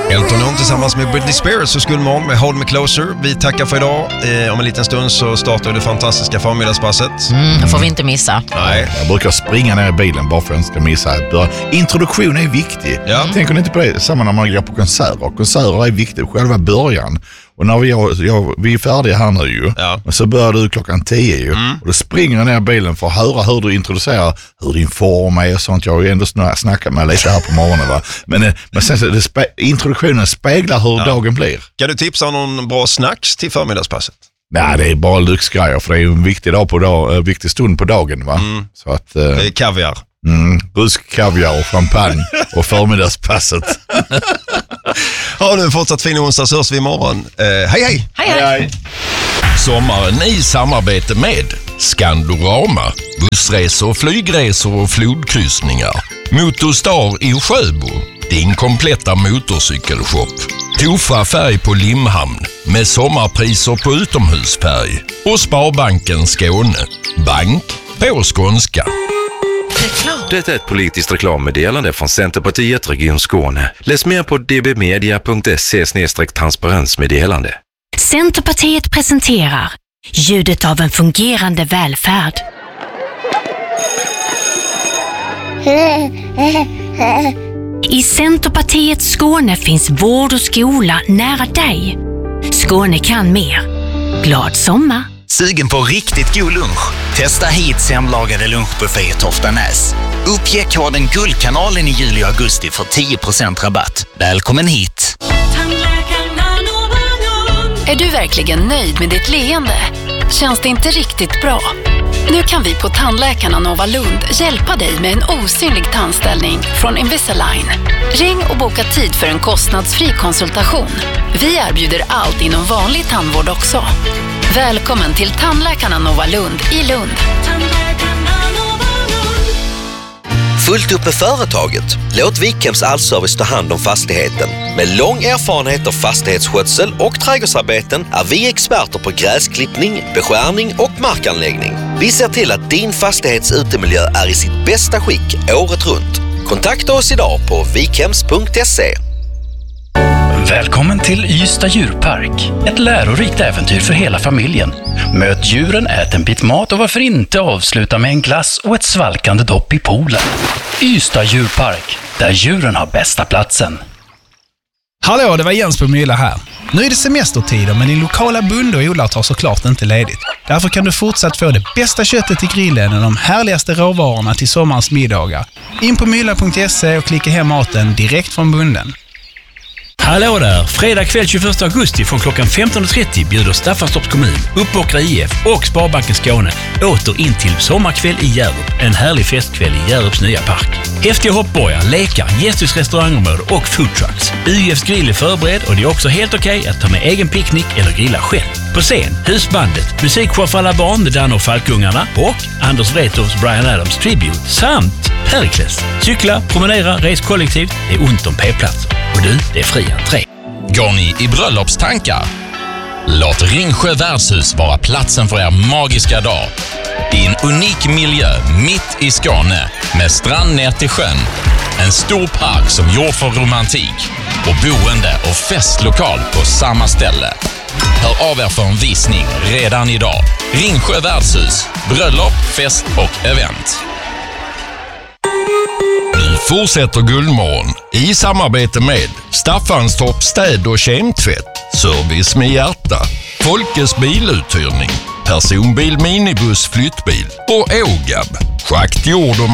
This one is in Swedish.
Elton John tillsammans med Britney Spears och Guldmorgon med Hold Me Closer. Vi tackar för idag. Om en liten stund så startar det fantastiska förmiddagspasset. Det får vi inte missa. Nej. Jag brukar springa ner i bilen bara för att jag inte ska missa. Introduktion är viktig. Ja. Tänker ni inte på det? Samma när man går på konserter. Konserter är viktigt. Själva början. Och när vi är färdiga här nu ju. Ja. Och så börjar du 10:00 ju. Och då springer jag ner i bilen för att höra hur du introducerar, hur din form är och sånt. Jag har ju ändå snackat med lite här på morgonen, va. Men sen så introduktionen speglar hur dagen blir. Kan du tipsa om någon bra snacks till förmiddagspasset? Nej, det är bara lyxgrejer för det är ju en viktig stund på dagen, va. Så att, det är kaviar. Rysk kaviar och champagne och förmiddagspasset. Ja, nu fortsatt fin onsdag, så hörs vi imorgon. Hej! Hej! Sommaren i samarbete med Skandorama, bussresor, flygresor och flodkryssningar. Motorstar i Sjöbo, din kompletta motorcykelshop. Tofa färg på Limhamn med sommarpriser på utomhusfärg. Och Sparbanken Skåne, bank på skånska. Det är ett politiskt reklammeddelande från Centerpartiet Region Skåne. Läs mer på dbmedia.se/transparensmeddelande. Centerpartiet presenterar ljudet av en fungerande välfärd. I Centerpartiets Skåne finns vård och skola nära dig. Skåne kan mer. Glad sommar! Sugen på riktigt god lunch? Testa hit hemlagade lunchbuffé i Toftanäs. Uppge koden Guldkanalen i juli och augusti för 10% rabatt. Välkommen hit! Är du verkligen nöjd med ditt leende? Känns det inte riktigt bra? Nu kan vi på Tandläkarna Nova Lund hjälpa dig med en osynlig tandställning från Invisalign. Ring och boka tid för en kostnadsfri konsultation. Vi erbjuder allt inom vanlig tandvård också. Välkommen till Tandläkarna Nova Lund i Lund. Fullt upp med företaget. Låt Wikhems Allservice ta hand om fastigheten. Med lång erfarenhet av fastighetsskötsel och trädgårdsarbeten är vi experter på gräsklippning, beskärning och markanläggning. Vi ser till att din fastighets utemiljö är i sitt bästa skick året runt. Kontakta oss idag på wikhems.se. Välkommen till Ystad djurpark. Ett lärorikt äventyr för hela familjen. Möt djuren, ät en bit mat och varför inte avsluta med en glass och ett svalkande dopp i poolen. Ystad djurpark, där djuren har bästa platsen. Hallå, det var Jens på Mylla här. Nu är det semestertider, men din lokala bonde och odlare tar såklart inte ledigt. Därför kan du fortsatt få det bästa köttet till grillen och de härligaste råvarorna till sommarens middagar. In på mylla.se och klicka hem maten direkt från bonden. Hallå där! Fredag kväll 21 augusti från klockan 15.30 bjuder Staffanstorps kommun, Uppåkra IF och Sparbanken Skåne åter in till sommarkväll i Hjärup. En härlig festkväll i Hjärups nya park. Häftiga hoppborgar, lekar, gästhus, restaurangområde och foodtrucks. UIFs grill är förberedd och det är också helt okej att ta med egen picknick eller grilla själv. På scen, husbandet, musikshow för alla barn med Dan och Falkungarna och Anders Wrethofs Bryan Adams Tribute samt Perikles. Cykla, promenera, res kollektivt, det är ont om p-platser. Och du, det är fri entré. Går ni i bröllopstankar? Låt Ringsjö värdshus vara platsen för er magiska dag. I en unik miljö mitt i Skåne med strand ner till sjön. En stor park som gjord för romantik och boende och festlokal på samma ställe. Hör av er för en visning redan idag. Ringsjö värdshus, bröllop, fest och event. Nu fortsätter Guldmorgon i samarbete med Staffanstorp städ- och kemtvätt, service med hjärta, Folkes biluthyrning, personbil, minibuss, flyttbil och Ågab, schaktjord och